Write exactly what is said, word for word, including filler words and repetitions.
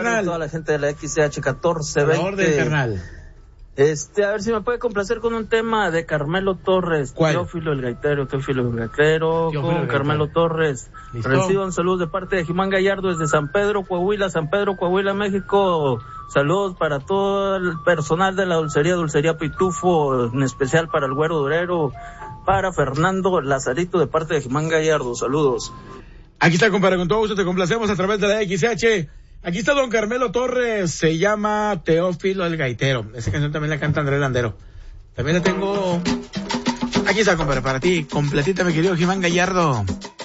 carnal. Toda la gente de la X C H catorce veinte. A la orden, carnal. Este, a ver si me puede complacer con un tema de Carmelo Torres. ¿Cuál? Teófilo el Gaitero, Teófilo el Gaitero, Teófilo con el Gaitero. Carmelo Torres. ¿Listo? Reciban saludos de parte de Jimán Gallardo desde San Pedro, Coahuila, San Pedro, Coahuila, México. Saludos para todo el personal de la dulcería, Dulcería Pitufo, en especial para el Güero Durero, para Fernando Lazarito de parte de Jimán Gallardo. Saludos. Aquí está, compadre, con todo gusto te complacemos a través de la X H. Aquí está don Carmelo Torres, se llama Teófilo el Gaitero. Esa canción también la canta Andrés Landero. También la tengo. Aquí está, compadre, para ti, completita, mi querido Jimán Gallardo.